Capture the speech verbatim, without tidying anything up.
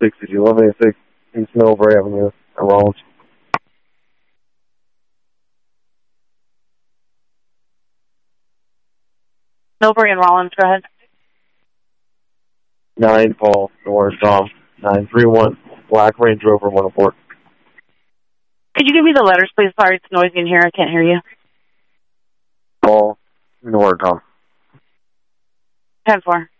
sixty, eleven eighty-six East Millbrae Avenue, Rollins. Millbrae and Rollins, go ahead. nine Paul, North Tom, nine three one, Black Range Rover one oh four. Could you give me the letters, please? Sorry, it's noisy in here. I can't hear you. Paul, North Tom. ten four.